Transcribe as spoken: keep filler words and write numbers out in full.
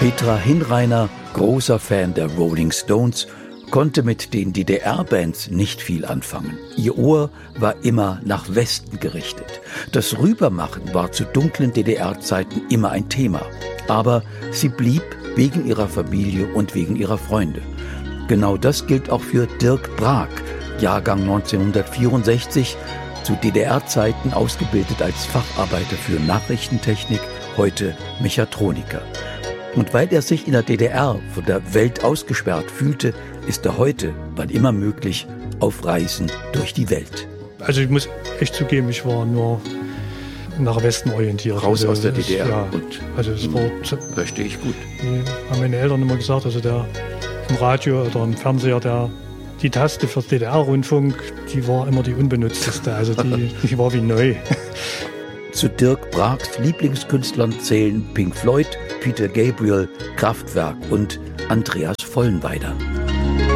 Petra Hinreiner, großer Fan der Rolling Stones, konnte mit den D D R-Bands nicht viel anfangen. Ihr Ohr war immer nach Westen gerichtet. Das Rübermachen war zu dunklen D D R-Zeiten immer ein Thema. Aber sie blieb wegen ihrer Familie und wegen ihrer Freunde. Genau das gilt auch für Dirk Brag, Jahrgang neunzehnhundertvierundsechzig, zu D D R-Zeiten ausgebildet als Facharbeiter für Nachrichtentechnik, heute Mechatroniker. Und weil er sich in der D D R von der Welt ausgesperrt fühlte, ist er heute, wann immer möglich, auf Reisen durch die Welt. Also ich muss echt zugeben, ich war nur nach Westen orientiert. Raus also, aus der D D R. Ja, und also es war, verstehe ich gut. Die haben meine Eltern immer gesagt, also der im Radio oder im Fernseher, der die Taste für D D R-Rundfunk, die war immer die unbenutzteste. Also die, die war wie neu. Zu Dirk Brags Lieblingskünstlern zählen Pink Floyd, Peter Gabriel, Kraftwerk und Andreas Vollenweider.